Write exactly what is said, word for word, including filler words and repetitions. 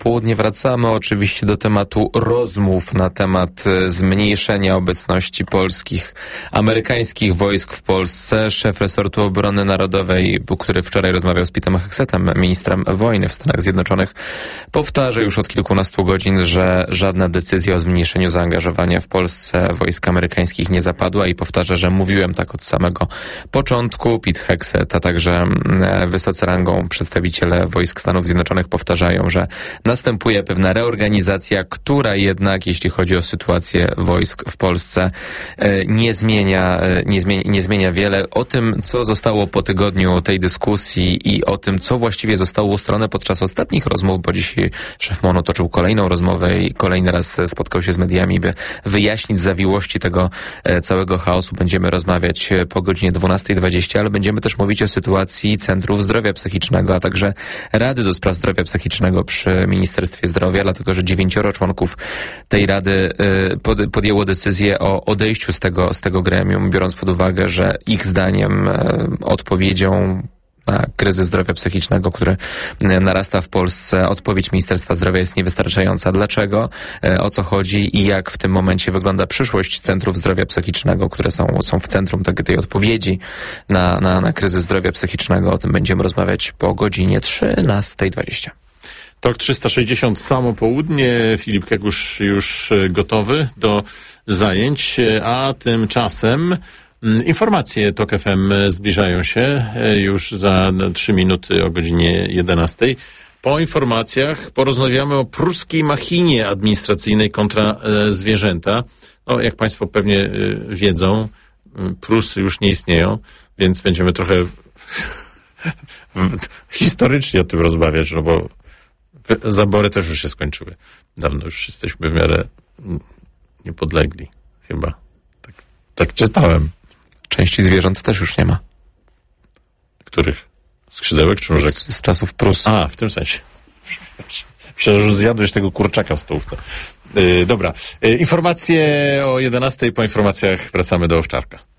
południe wracamy oczywiście do tematu rozmów na temat zmniejszenia obecności polskich, amerykańskich wojsk w Polsce. Szef resortu obrony narodowej, który wczoraj rozmawiał z Petem Heksetem, ministrem wojny w Stanach Zjednoczonych, powtarza już od kilkunastu godzin, że żadna decyzja o zmniejszeniu zaangażowania w Polsce wojsk amerykańskich nie zapadła i powtarza, że mówiłem tak od samego początku. Pete Hegseth, a także wysoce rangą przedstawiciele wojsk Stanów Zjednoczonych powtarzają, że następuje pewna reorganizacja, która jednak, jeśli chodzi o sytuację wojsk w Polsce, nie zmienia, nie zmienia, nie zmienia wiele. O tym, co zostało po tygodniu tej dyskusji i o tym, co właściwie zostało ustalone podczas ostatnich rozmów, bo dzisiaj szef MONU toczył kolejną rozmowę i kolejny raz spotkał się z mediami, by wyjaśnić zawiłości tego całego chaosu. Będziemy rozmawiać po godzinie dwunastej dwadzieścia, ale będziemy też mówić o sytuacji Centrów Zdrowia Psychicznego, a także Rady do Spraw Zdrowia Psychicznego przy Ministerstwie Zdrowia, dlatego że dziewięcioro członków tej Rady pod, podjęło decyzję o odejściu z tego, z tego gremium, biorąc pod uwagę, że ich zdaniem odpowiedzią na kryzys zdrowia psychicznego, który narasta w Polsce, odpowiedź Ministerstwa Zdrowia jest niewystarczająca. Dlaczego? O co chodzi i jak w tym momencie wygląda przyszłość Centrów Zdrowia Psychicznego, które są, są w centrum tej, tej odpowiedzi na, na, na kryzys zdrowia psychicznego. O tym będziemy rozmawiać po godzinie trzynastej dwadzieścia. Tok trzysta sześćdziesiąt, samo południe. Filip Kekusz już gotowy do zajęć, a tymczasem informacje Tok F M zbliżają się już za trzy minuty o godzinie jedenastej. Po informacjach porozmawiamy o pruskiej machinie administracyjnej kontra zwierzęta. No, jak Państwo pewnie wiedzą, Prusy już nie istnieją, więc będziemy trochę historycznie o tym rozmawiać, no bo zabory też już się skończyły. Dawno już jesteśmy w miarę niepodlegli, chyba. Tak, tak czytałem. Części zwierząt też już nie ma. Których? Skrzydełek czy nóżek? Z, z czasów Prus. A, w tym sensie. Myślę, że już zjadłeś tego kurczaka w stołówce. Yy, dobra. Yy, informacje o jedenastej. Po informacjach wracamy do Owczarka.